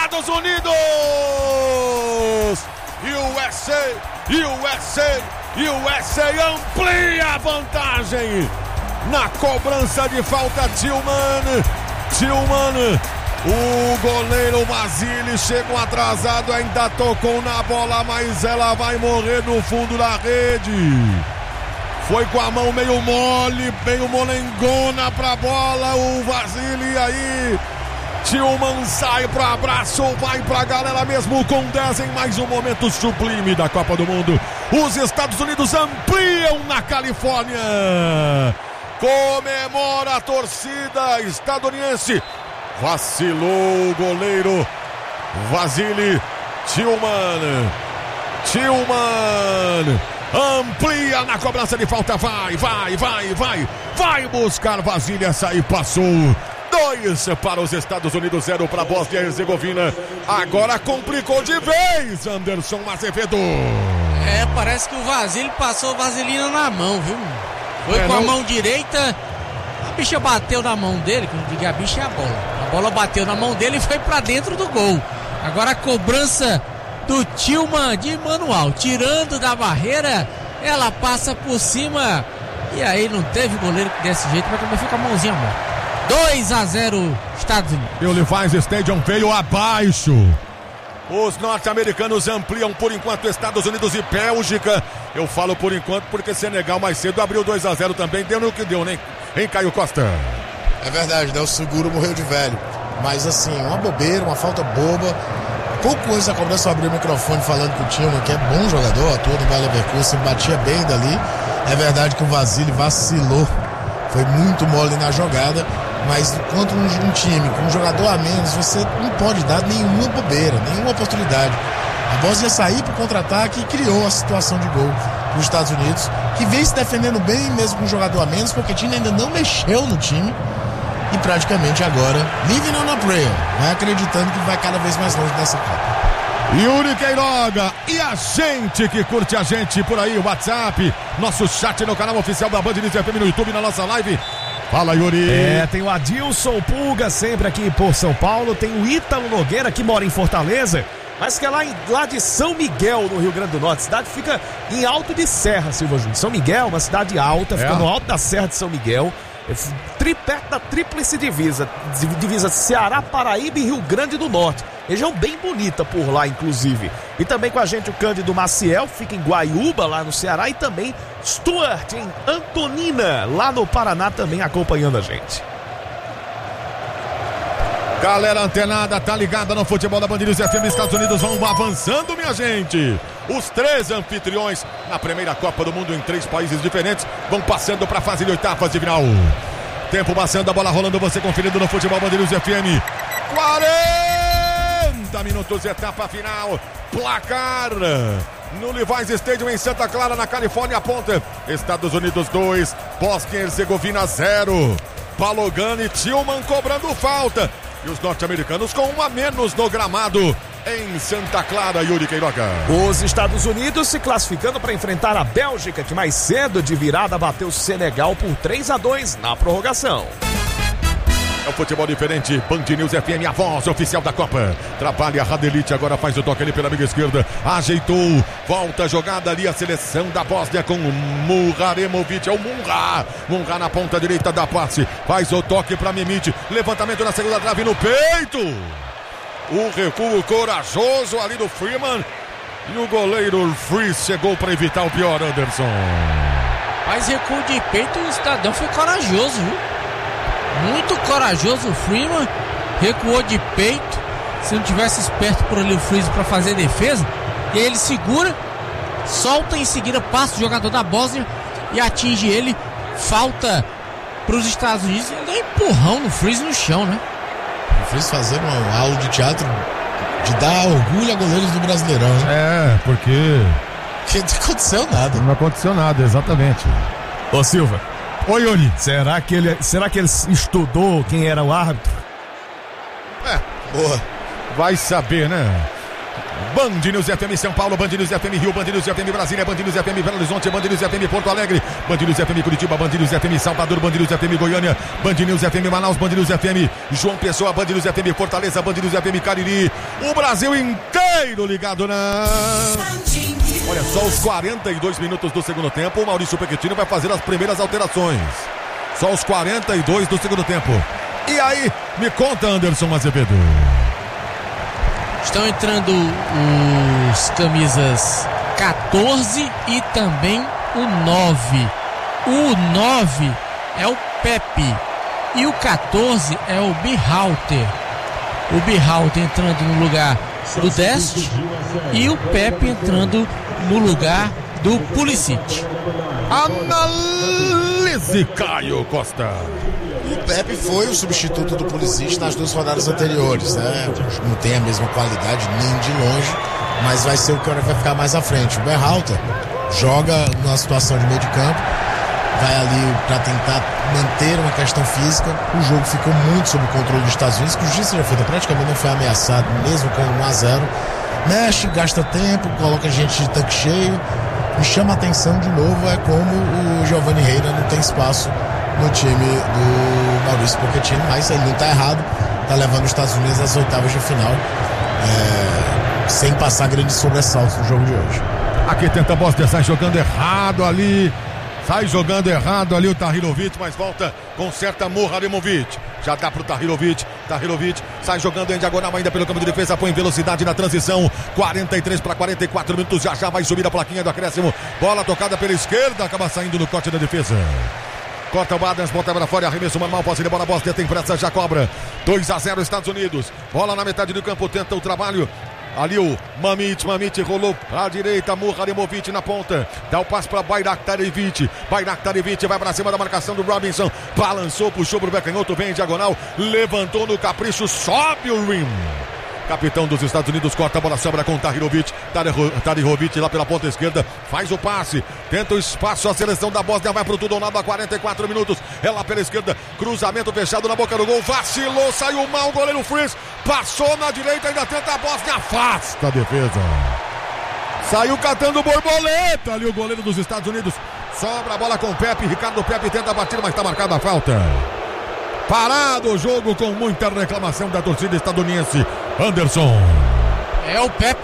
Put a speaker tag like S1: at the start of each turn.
S1: Estados Unidos! USA amplia a vantagem na cobrança de falta. Tillman, o goleiro Vasily chegou atrasado, ainda tocou na bola, mas ela vai morrer no fundo da rede. Foi com a mão meio mole, meio molengona pra bola, o Vasily aí. Tillman sai pro abraço, vai pra galera mesmo com 10 em mais um momento sublime da Copa do Mundo. Os Estados Unidos ampliam na Califórnia. Comemora a torcida estadunidense. Vacilou o goleiro Vasily. Tillman amplia na cobrança de falta. Vai buscar Vasily, essa aí passou. 2 para os Estados Unidos, 0 para a Bósnia e Herzegovina. Agora complicou de vez, Anderson Azevedo.
S2: Parece que o Vasily passou vaselina na mão, viu? Foi com a mão direita, a bicha bateu na mão dele, quando digo a bicha é a bola. A bola bateu na mão dele e foi pra dentro do gol. Agora a cobrança do Tillman de manual, tirando da barreira, ela passa por cima. E aí não teve goleiro desse jeito, mas também fica a mãozinha morta. 2-0 Estados Unidos.
S1: E o Levi's Stadium veio abaixo. Os norte-americanos ampliam por enquanto Estados Unidos e Bélgica. Eu falo por enquanto porque Senegal mais cedo abriu 2-0 também. Deu no que deu, né? Hein, Caio Costa?
S3: É verdade, né? O seguro morreu de velho. Mas assim, uma bobeira, uma falta boba. Pouco antes da cobrança eu abri o microfone falando com o Tillman, que é bom jogador, atua no Bayer Leverkusen, batia bem dali. É verdade que o Vasily vacilou. Foi muito mole na jogada. Mas contra um time com um jogador a menos, você não pode dar nenhuma bobeira, nenhuma oportunidade. A Bósnia saiu para o contra-ataque e criou a situação de gol para os Estados Unidos, que vem se defendendo bem mesmo com um jogador a menos, porque o time ainda não mexeu no time e praticamente agora, living on a prayer, vai acreditando que vai cada vez mais longe dessa Copa.
S1: Yuri Queiroga e a gente que curte a gente por aí, o WhatsApp, nosso chat no canal oficial da Band News FM no YouTube, na nossa live. Fala, Yuri.
S4: Tem o Adilson Pulga sempre aqui por São Paulo, tem o Ítalo Nogueira que mora em Fortaleza, mas que é lá de São Miguel, no Rio Grande do Norte. A cidade fica em Alto de Serra, Silva Júnior. São Miguel, uma cidade alta, fica no alto da Serra de São Miguel, perto da tríplice divisa Ceará, Paraíba e Rio Grande do Norte. Região bem bonita por lá, inclusive. E também com a gente o Cândido Maciel, fica em Guaiúba, lá no Ceará, e também Stuart, em Antonina, lá no Paraná, também acompanhando a gente.
S1: Galera antenada, tá ligada no futebol da Band News FM. Estados Unidos vão avançando, minha gente. Os 3 anfitriões na primeira Copa do Mundo em 3 países diferentes vão passando para a fase de oitavas de final. Tempo passando, a bola rolando, você conferindo no futebol Band News FM. 40 minutos, etapa final. Placar no Levi's Stadium em Santa Clara, na Califórnia, aponta Estados Unidos 2, Bósnia e Herzegovina 0. Balogun e Tillman cobrando falta. E os norte-americanos com 1 a menos no gramado em Santa Clara, Yuri Queiroga.
S4: Os Estados Unidos se classificando para enfrentar a Bélgica, que mais cedo de virada bateu o Senegal por 3-2 na prorrogação.
S1: É o futebol diferente, Band News FM, a voz oficial da Copa. Trabalha a Radelite, agora faz o toque ali pela amiga esquerda. Ajeitou, volta a jogada ali, a seleção da Bósnia com Muharemovic. É o Munra na ponta direita da passe. Faz o toque para Mimite. Levantamento na segunda trave no peito. O recuo corajoso ali do Freeman. E o goleiro Fries chegou para evitar o pior, Anderson.
S2: Mas recuo de peito, o Estadão foi corajoso, viu? Muito corajoso o Freeman, recuou de peito. Se não tivesse esperto por ali o Freeman para fazer defesa, e aí ele segura, solta, em seguida passa o jogador da Bósnia e atinge ele. Falta para os Estados Unidos. Ele deu um empurrão no Freeman no chão, né?
S3: O Freeman fazendo uma aula de teatro de dar orgulho a goleiros do Brasileirão,
S1: né? Porque
S3: não aconteceu nada.
S1: Não aconteceu nada, exatamente.
S4: Ô Silva.
S1: Oi, Yuri.
S4: Será que ele estudou quem era o árbitro?
S1: Boa. Vai saber, né? Band News FM São Paulo, Band News FM Rio, Band News FM Brasília, Band News FM Belo Horizonte, Band News FM Porto Alegre, Band News FM Curitiba, Band News FM Salvador, Band News FM Goiânia, Band News FM Manaus, Band News FM João Pessoa, Band News FM Fortaleza, Band News FM Cariri. O Brasil inteiro ligado na... Olha só, os 42 minutos do segundo tempo, o Maurício Pequetino vai fazer as primeiras alterações. Só os 42 do segundo tempo. E aí, me conta, Anderson Azevedo.
S2: Estão entrando os camisas 14 e também o 9. O 9 é o Pepe e o 14 é o Berhalter. O Berhalter entrando no lugar do Dest e o Pepe entrando no lugar do Pulisic.
S1: Analise, Caio Costa.
S3: O Pepe foi o substituto do Pulisic nas 2 rodadas anteriores, né? Não tem a mesma qualidade nem de longe, mas vai ser o que vai ficar mais à frente. O Berhalter joga numa situação de meio de campo, vai ali para tentar manter uma questão física. O jogo ficou muito sob o controle dos Estados Unidos, que o juiz já feita praticamente não foi ameaçado, mesmo com 1-0. Mexe, gasta tempo, coloca gente de tanque cheio. Me chama a atenção de novo é como o Giovanni Reina não tem espaço no time do Maurício Pochettino, mas ele não está errado, está levando os Estados Unidos às oitavas de final, sem passar grandes sobressaltos no jogo de hoje.
S1: Aqui tenta a Bósnia, sai jogando errado ali. Sai jogando errado ali o Tahirovic, mas volta, conserta Muharremanovic. Já dá pro Tahirovic. Tahirovic sai jogando em diagonal ainda pelo campo de defesa, põe velocidade na transição. 43 para 44 minutos, já vai subir a plaquinha do acréscimo. Bola tocada pela esquerda, acaba saindo no corte da defesa. Corta o Adams, bota para fora, arremesso manual, posse de bola, Bósnia tem pressa, já cobra. 2-0 Estados Unidos. Bola na metade do campo, tenta o trabalho. Ali o Mamit rolou à direita, Muharremanovic na ponta, dá o passe para Bayraktarevic vai para cima da marcação do Robinson, balançou, puxou pro pé canhoto, vem em diagonal, levantou no capricho, sobe o rim. Capitão dos Estados Unidos corta a bola, sobra com Tahirovic lá pela ponta esquerda, faz o passe, tenta o espaço, a seleção da Bósnia vai pro tudo ou nada, 44 minutos, é lá pela esquerda, cruzamento fechado na boca do gol, vacilou, saiu mal, o goleiro Fries, passou na direita, ainda tenta a Bósnia, afasta a defesa. Saiu catando borboleta ali o goleiro dos Estados Unidos, sobra a bola com o Pepe, Ricardo Pepe tenta bater, mas está marcada a falta. Parado o jogo com muita reclamação da torcida estadunidense. Anderson.
S2: É o Pepe